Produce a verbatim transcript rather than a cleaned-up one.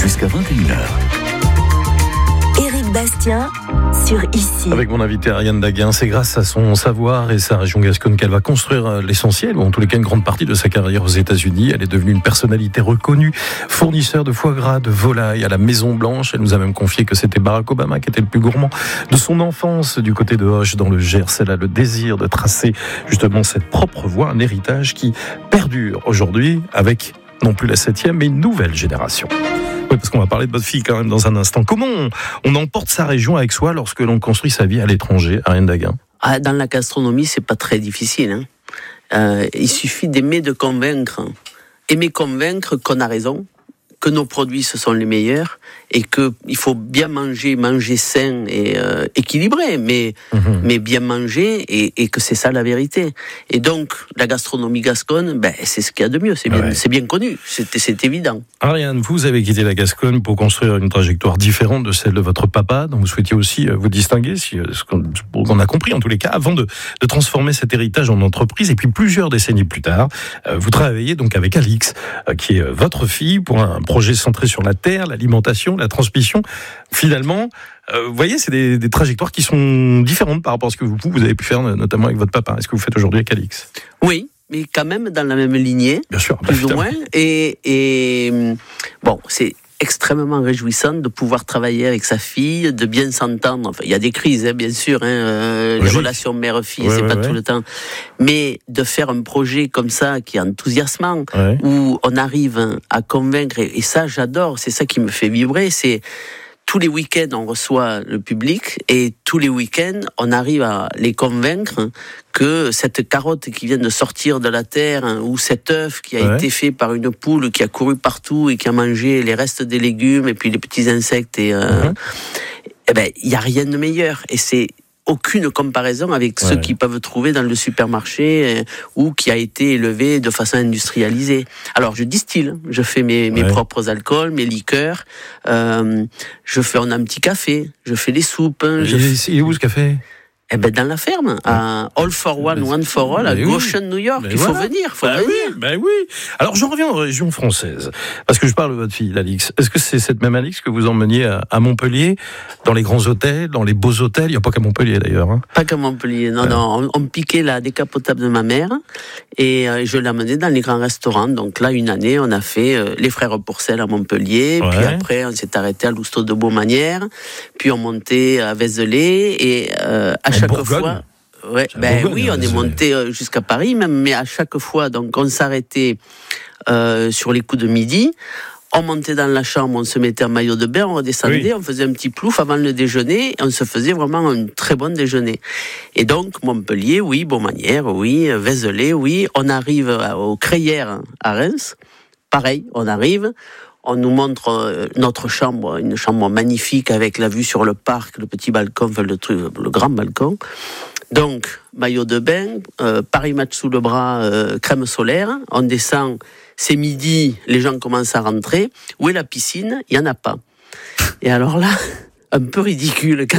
Jusqu'à vingt et une heures. Éric Bastien sur Ici. Avec mon invité Ariane Daguin, c'est grâce à son savoir et sa région Gasconne qu'elle va construire l'essentiel, ou en tous les cas une grande partie de sa carrière aux États-Unis. Elle est devenue une personnalité reconnue, fournisseur de foie gras, de volaille à la Maison Blanche. Elle nous a même confié que c'était Barack Obama qui était le plus gourmand de son enfance du côté de Auch dans le Gers. Elle a le désir de tracer justement cette propre voie, un héritage qui perdure aujourd'hui avec non plus la septième, mais une nouvelle génération. Oui, parce qu'on va parler de votre fille quand même dans un instant. Comment on, on emporte sa région avec soi lorsque l'on construit sa vie à l'étranger, Ariane Daguin? Ah, dans la gastronomie, c'est pas très difficile. Hein. Euh, il suffit d'aimer de convaincre. Aimer convaincre qu'on a raison, que nos produits ce sont les meilleurs et que il faut bien manger, manger sain et euh, équilibré, mais mmh. mais bien manger et, et que c'est ça la vérité. Et donc la gastronomie gasconne, ben c'est ce qu'il y a de mieux, c'est bien, ouais. c'est bien connu, c'est, c'est évident. Ariane, vous avez quitté la Gascogne pour construire une trajectoire différente de celle de votre papa, dont vous souhaitiez aussi vous distinguer, si ce qu'on a compris en tous les cas, avant de, de transformer cet héritage en entreprise. Et puis plusieurs décennies plus tard, vous travaillez donc avec Alix, qui est votre fille, pour un projet centré sur la terre, l'alimentation, la transmission. Finalement, euh, vous voyez, c'est des, des trajectoires qui sont différentes par rapport à ce que vous, vous avez pu faire, notamment avec votre papa. Est-ce que vous faites aujourd'hui avec Alix? Oui, mais quand même dans la même lignée, bien sûr, plus bah, ou moins. Et, et bon, c'est extrêmement réjouissant de pouvoir travailler avec sa fille, de bien s'entendre. Enfin, il y a des crises, hein, bien sûr, hein, euh, les relations mère-fille, ouais, c'est ouais, pas ouais. tout le temps. Mais de faire un projet comme ça, qui est enthousiasmant, ouais. où on arrive à convaincre, et ça, j'adore, c'est ça qui me fait vibrer, c'est tous les week-ends, on reçoit le public et tous les week-ends, on arrive à les convaincre que cette carotte qui vient de sortir de la terre hein, ou cet œuf qui a ouais. été fait par une poule qui a couru partout et qui a mangé les restes des légumes et puis les petits insectes, et euh, mmh. eh ben, il n'y a rien de meilleur. Et c'est aucune comparaison avec ouais. ceux qui peuvent trouver dans le supermarché euh, ou qui a été élevé de façon industrialisée. Alors je distille, je fais mes, mes ouais. propres alcools, mes liqueurs, euh, je fais on a un petit café, je fais les soupes. Il, je est, il est où ce café? Eh ben dans la ferme, à All for One, One for All, à Goshen, New York. Il faut voilà. venir, faut bah venir. Oui, ben oui. Alors j'en reviens aux régions françaises, parce que je parle de votre fille, Alix. Est-ce que c'est cette même Alix que vous emmeniez à, à Montpellier, dans les grands hôtels, dans les beaux hôtels? Il n'y a pas qu'à Montpellier d'ailleurs. Hein. Pas qu'à Montpellier, non, ouais. non. On, on piquait la décapotable de ma mère et euh, je l'amenais dans les grands restaurants. Donc là, une année, on a fait euh, les Frères Pourcel à Montpellier, ouais. puis après on s'est arrêté à Lousteau de Beaumanière, puis on montait à Vézelay et euh, à en chaque Bourgogne. fois. Ouais, ben oui, on est monté jusqu'à Paris même, mais à chaque fois, donc on s'arrêtait euh, sur les coups de midi, on montait dans la chambre, on se mettait en maillot de bain, on redescendait, oui. on faisait un petit plouf avant le déjeuner, et on se faisait vraiment un très bon déjeuner. Et donc Montpellier, oui, Beaumanière, oui, Vézelay, oui, on arrive au Crayères à Reims, pareil, on arrive. On nous montre notre chambre, une chambre magnifique avec la vue sur le parc, le petit balcon, enfin le, truc, le grand balcon. Donc, maillot de bain, euh, Paris Match sous le bras, euh, crème solaire. On descend, c'est midi, les gens commencent à rentrer. Où est la piscine? Il n'y en a pas. Et alors là, un peu ridicule quand